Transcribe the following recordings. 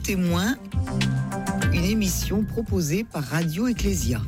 témoin, une émission proposée par Radio Ecclésia.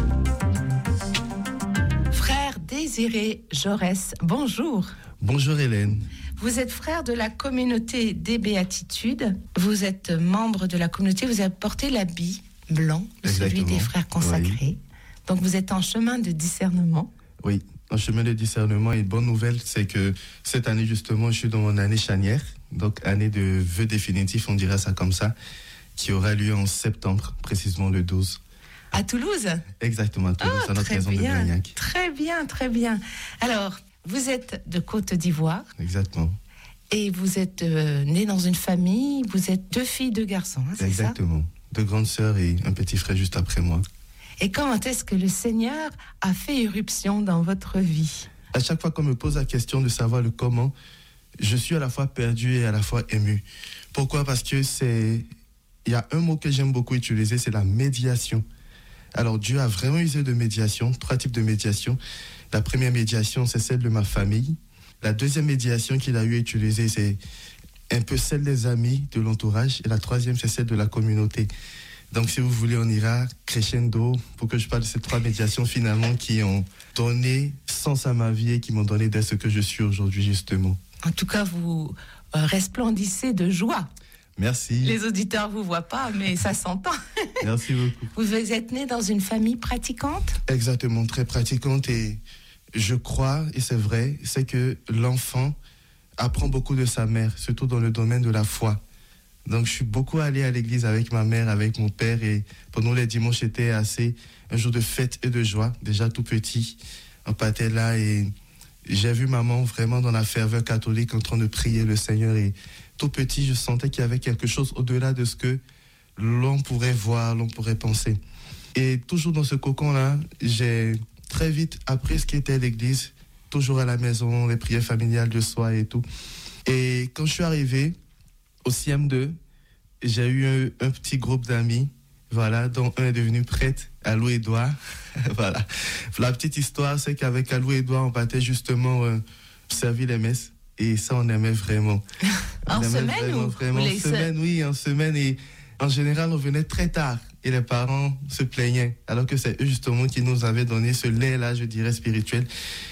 Frère Désiré Jaurès, bonjour. Bonjour Hélène. Vous êtes frère de la communauté des Béatitudes. Vous êtes membre de la communauté, vous avez porté l'habit blanc, celui des frères consacrés. Oui. Donc vous êtes en chemin de discernement. Oui, en chemin de discernement. Et bonne nouvelle, c'est que cette année justement, je suis dans mon année charnière. Donc année de vœux définitifs, on dirait ça comme ça, qui aura lieu en septembre, précisément le 12. À Toulouse ? Exactement, à Toulouse, à notre maison de Blagnac. Très bien, très bien. Alors, vous êtes de Côte d'Ivoire. Exactement. Et vous êtes né dans une famille, vous êtes 2 filles, 2 garçons, hein, c'est Exactement. ça ? 2 grandes sœurs et un petit frère juste après moi. Et quand est-ce que le Seigneur a fait irruption dans votre vie ? À chaque fois qu'on me pose la question de savoir le comment, je suis à la fois perdu et à la fois ému. Pourquoi ? Parce que il y a un mot que j'aime beaucoup utiliser, c'est la médiation. Alors Dieu a vraiment usé de médiation, 3 types de médiation. La première médiation, c'est celle de ma famille. La deuxième médiation qu'il a eu à utiliser, c'est un peu celle des amis, de l'entourage. Et la troisième, c'est celle de la communauté. Donc, si vous voulez, on ira crescendo pour que je parle de ces 3 médiations finalement qui ont donné sens à ma vie et qui m'ont donné d'être ce que je suis aujourd'hui, justement. En tout cas, vous resplendissez de joie. Merci. Les auditeurs ne vous voient pas, mais ça s'entend. Merci beaucoup. Vous êtes né dans une famille pratiquante ? Exactement, très pratiquante. Et je crois, et c'est vrai, c'est que l'enfant apprend beaucoup de sa mère, surtout dans le domaine de la foi. Donc, je suis beaucoup allé à l'église avec ma mère, avec mon père. Et pour nous, les dimanches, c'était un jour de fête et de joie. Déjà tout petit, on partait là et j'ai vu maman vraiment dans la ferveur catholique en train de prier le Seigneur. Et tout petit, je sentais qu'il y avait quelque chose au-delà de ce que l'on pourrait voir, l'on pourrait penser. Et toujours dans ce cocon-là, j'ai très vite appris ce qu'était l'église, toujours à la maison, les prières familiales de soir et tout. Et quand je suis arrivé au CM2, j'ai eu un petit groupe d'amis, voilà, dont un est devenu prêtre, Alou Edouard. Voilà. La petite histoire, c'est qu'avec Alou Edouard, on partait justement servir les messes. Et ça, on aimait vraiment. En semaine vraiment. En semaine, oui, en semaine. Et en général, on venait très tard. Et les parents se plaignaient. Alors que c'est eux, justement, qui nous avaient donné ce lait-là, je dirais, spirituel.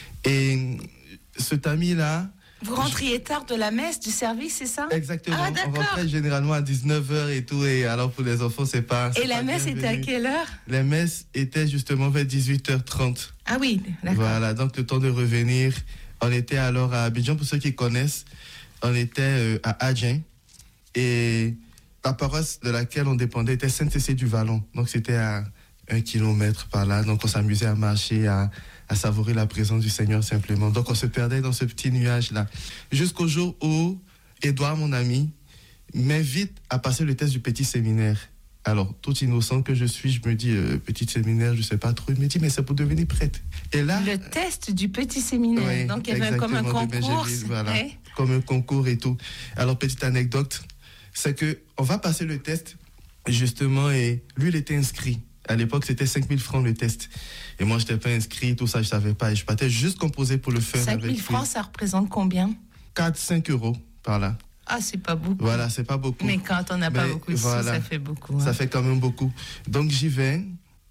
Et cet ami-là... Vous rentriez tard de la messe, du service, c'est ça ? Exactement. Ah, d'accord. On rentrait généralement à 19h et tout. Et alors, pour les enfants, c'est pas... Et la messe était à quelle heure ? La messe était justement vers 18h30. Ah oui, d'accord. Voilà, donc le temps de revenir... On était alors à Abidjan, pour ceux qui connaissent, on était à Adjen. Et la paroisse de laquelle on dépendait était Sainte-Cécile-du-Vallon. Donc c'était à 1 kilomètre par là. Donc on s'amusait à marcher, à savourer la présence du Seigneur simplement. Donc on se perdait dans ce petit nuage-là. Jusqu'au jour où Edouard, mon ami, m'invite à passer le test du petit séminaire. Alors, tout innocent que je suis, je me dis, petit séminaire, je ne sais pas trop. Il me dit, mais c'est pour devenir prêtre. Et là... Le test du petit séminaire. Oui, donc, il y avait comme un concours. Voilà, comme un concours et tout. Alors, petite anecdote, c'est qu'on va passer le test, justement, et lui, il était inscrit. À l'époque, c'était 5 000 francs le test. Et moi, je n'étais pas inscrit, tout ça, je ne savais pas. Et je partais juste composer pour le faire. 5 000 francs, ça représente combien ? 4-5 euros par là. Ah, c'est pas beaucoup. Voilà, c'est pas beaucoup. Mais quand on n'a pas beaucoup de sous, ça fait beaucoup. Hein. Ça fait quand même beaucoup. Donc, j'y vais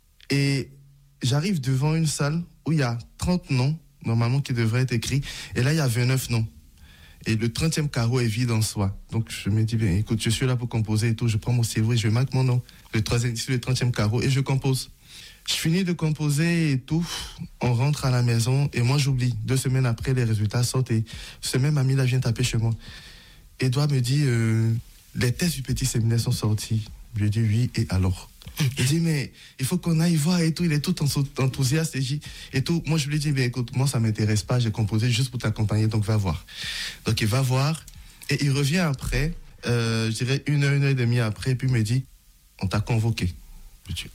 et j'arrive devant une salle où il y a 30 noms, normalement, qui devraient être écrits. Et là, il y a 29 noms. Et le 30e carreau est vide en soi. Donc, je me dis, bien, écoute, je suis là pour composer et tout. Je prends mon stylo et je marque mon nom. Le 30e carreau et je compose. Je finis de composer et tout. On rentre à la maison et moi, j'oublie. 2 semaines après, les résultats sortent et ce même ami-là vient taper chez moi. Edouard me dit, les tests du petit séminaire sont sortis. Je lui dis oui, et alors ? Il dit, mais il faut qu'on aille voir et tout. Il est tout enthousiaste et tout. Moi, je lui dis, mais écoute, moi, ça ne m'intéresse pas. J'ai composé juste pour t'accompagner, donc va voir. Donc, il va voir et il revient après, je dirais 1 heure, 1 heure et demie après, puis il me dit, on t'a convoqué. Je dis,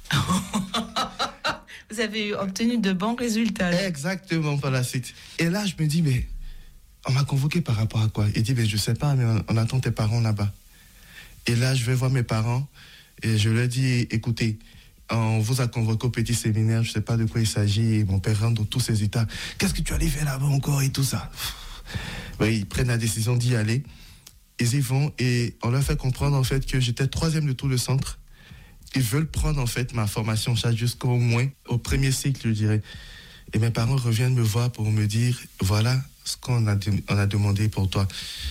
Vous avez obtenu de bons résultats. Exactement, par la suite. Et là, je me dis, mais on m'a convoqué par rapport à quoi ? Il dit, mais je sais pas, mais on attend tes parents là-bas. Et là, je vais voir mes parents et je leur dis, écoutez, on vous a convoqué au petit séminaire, je sais pas de quoi il s'agit, et mon père rentre dans tous ses états. Qu'est-ce que tu allais faire là-bas encore et tout ça ? Oui, ils prennent la décision d'y aller. ils y vont et on leur fait comprendre en fait que j'étais 3e de tout le centre. Ils veulent prendre en fait ma formation en charge jusqu'au moins au premier cycle, je dirais. Et mes parents reviennent me voir pour me dire, voilà ce qu'on a demandé pour toi.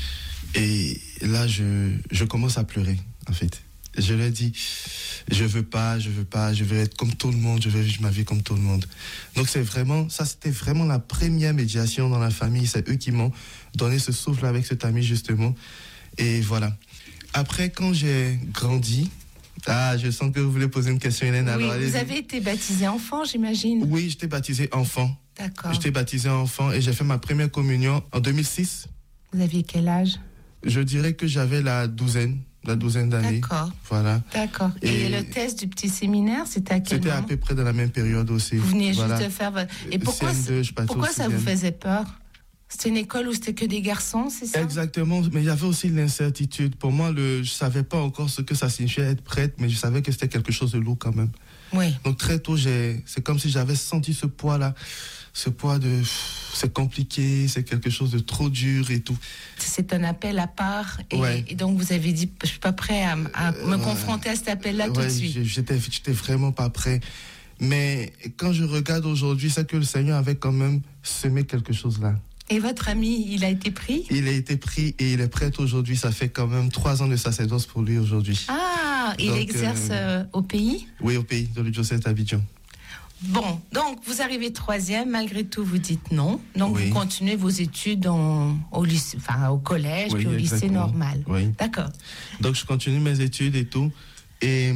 Et là, je commence à pleurer, en fait. Je leur dis, je veux pas, je veux être comme tout le monde, je veux vivre ma vie comme tout le monde. Donc c'était vraiment la première médiation dans la famille. C'est eux qui m'ont donné ce souffle avec cet ami, justement. Et voilà. Après, quand j'ai grandi, je sens que vous voulez poser une question, Hélène. Oui, alors, vous avez été baptisé enfant, j'imagine. Oui, j'étais baptisé enfant. D'accord. J'étais baptisé enfant et j'ai fait ma première communion en 2006. Vous aviez quel âge? Je dirais que j'avais la douzaine d'années. D'accord. Voilà. D'accord. Et le test du petit séminaire, c'était à quel moment? C'était à peu près dans la même période aussi. Vous veniez juste de faire votre... Et pourquoi ça vous faisait peur? C'était une école où c'était que des garçons, c'est ça? Exactement, mais il y avait aussi l'incertitude. Pour moi, je ne savais pas encore ce que ça signifiait être prêtre, mais je savais que c'était quelque chose de lourd quand même. Oui. Donc très tôt, c'est comme si j'avais senti ce poids-là. Ce poids c'est compliqué, c'est quelque chose de trop dur et tout. C'est un appel à part et donc vous avez dit, je ne suis pas prêt à me confronter à cet appel-là tout de suite. J'étais vraiment pas prêt. Mais quand je regarde aujourd'hui, c'est que le Seigneur avait quand même semé quelque chose là. Et votre ami, il a été pris? Il a été pris et il est prêtre aujourd'hui. Ça fait quand même 3 ans de sacerdoce pour lui aujourd'hui. Ah, il exerce au pays? Oui, au pays, dans le diocèse d'Abidjan. Bon, donc vous arrivez 3e, malgré tout vous dites non. Donc vous continuez vos études au lycée, au collège, puis au lycée normal. Oui. D'accord. Donc je continue mes études et tout. Et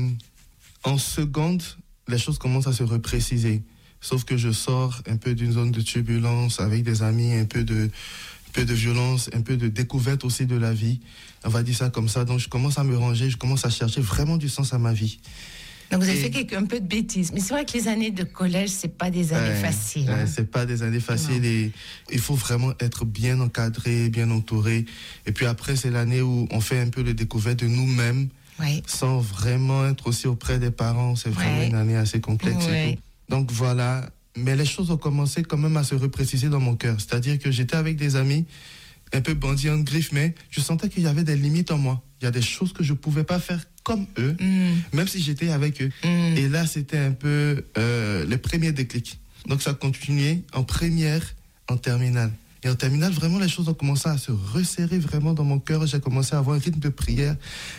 en seconde, les choses commencent à se repréciser. Sauf que je sors un peu d'une zone de turbulence avec des amis, un peu de violence, un peu de découverte aussi de la vie. On va dire ça comme ça. Donc je commence à me ranger, je commence à chercher vraiment du sens à ma vie. Donc vous avez fait un peu de bêtises. Mais c'est vrai que les années de collège, c'est pas des années faciles. C'est pas des années faciles et il faut vraiment être bien encadré, bien entouré. Et puis après, c'est l'année où on fait un peu de découverte de nous-mêmes, sans vraiment être aussi auprès des parents. C'est vraiment une année assez complexe. Et tout. Donc voilà. Mais les choses ont commencé quand même à se repréciser dans mon cœur. C'est-à-dire que j'étais avec des amis, un peu bandits en griffe, mais je sentais qu'il y avait des limites en moi. Il y a des choses que je ne pouvais pas faire comme eux, même si j'étais avec eux. Et là, c'était un peu les premiers déclics. Donc ça a continué en première, en terminale. Et en terminale, vraiment, les choses ont commencé à se resserrer vraiment dans mon cœur. J'ai commencé à avoir un rythme de prière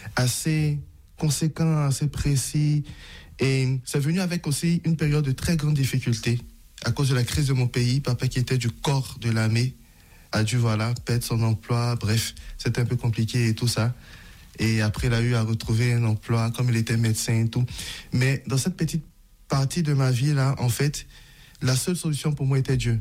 assez conséquent, assez précis. Et c'est venu avec aussi une période de très grande difficulté à cause de la crise de mon pays. Papa, qui était du corps de l'armée, a dû perdre son emploi. Bref, c'était un peu compliqué et tout ça. Et après, il a eu à retrouver un emploi comme il était médecin et tout. Mais dans cette petite partie de ma vie là, en fait, la seule solution pour moi était Dieu.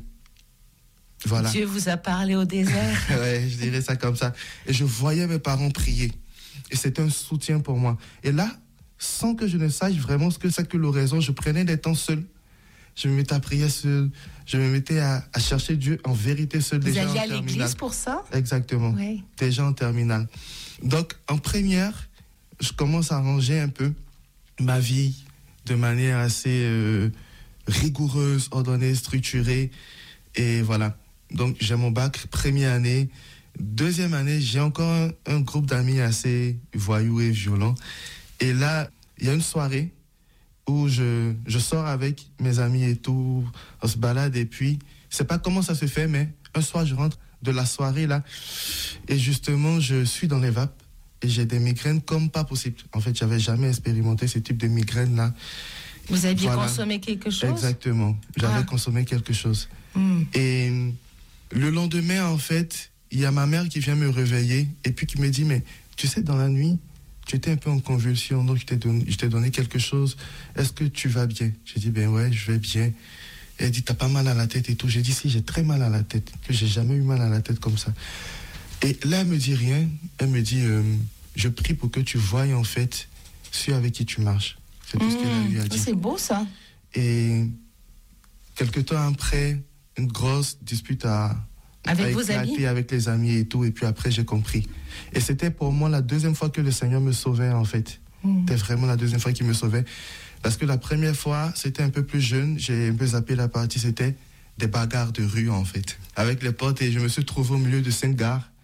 Voilà. Dieu vous a parlé au désert. Ouais, je dirais ça comme ça. Et je voyais mes parents prier. Et c'était un soutien pour moi. Et là, sans que je ne sache vraiment ce que c'est que l'oraison, je prenais des temps seul. Je me mettais à prier seul. Je me mettais à chercher Dieu en vérité seul. Vous alliez à l'église pour ça? Exactement. Oui. Déjà en terminale. Donc, en première, je commence à ranger un peu ma vie de manière assez rigoureuse, ordonnée, structurée. Et voilà. Donc, j'ai mon bac, première année. Deuxième année, j'ai encore un groupe d'amis assez voyous et violents. Et là, il y a une soirée où je sors avec mes amis et tout, on se balade et puis, je sais pas comment ça se fait, mais un soir, je rentre de la soirée là, et justement, je suis dans les vapes et j'ai des migraines comme pas possible. En fait, j'avais jamais expérimenté ce type de migraine là. Vous aviez consommé quelque chose? Exactement, j'avais consommé quelque chose. Et le lendemain, en fait, il y a ma mère qui vient me réveiller et puis qui me dit, mais tu sais, dans la nuit, tu étais un peu en convulsion, donc je t'ai donné quelque chose. Est-ce que tu vas bien? J'ai dit, ben ouais, je vais bien. Elle dit, t'as pas mal à la tête et tout. J'ai dit, si, j'ai très mal à la tête, que j'ai jamais eu mal à la tête comme ça. Et là, elle me dit rien. Elle me dit, je prie pour que tu voies, en fait, celui avec qui tu marches. C'est tout ce qu'elle a eu à dire. C'est beau, ça. Et quelque temps après, une grosse dispute avec vos amis? Avec les amis et tout. Et puis après, j'ai compris. Et c'était pour moi la deuxième fois que le Seigneur me sauvait, en fait. C'était vraiment la deuxième fois qu'il me sauvait. Parce que la première fois, c'était un peu plus jeune. J'ai un peu zappé la partie. C'était des bagarres de rue, en fait. Avec les potes. Et je me suis trouvé au milieu de 5 gares.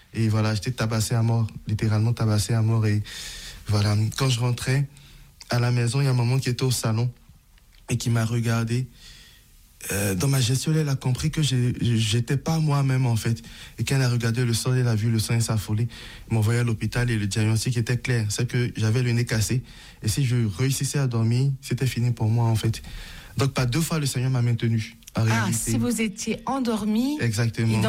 Et voilà, j'étais tabassé à mort, littéralement tabassé à mort. Et voilà, quand je rentrais à la maison, il y a un maman qui était au salon et qui m'a regardé. Dans ma gestuelle, elle a compris que j'étais pas moi-même en fait. Et quand elle a regardé le sang, elle a vu le sang et s'est affolée. Elle m'a envoyé à l'hôpital et le diagnostic était clair. C'est que j'avais le nez cassé. Et si je réussissais à dormir, c'était fini pour moi en fait. Donc par 2 fois, le Seigneur m'a maintenu. En réalité. Si vous étiez endormi. Exactement.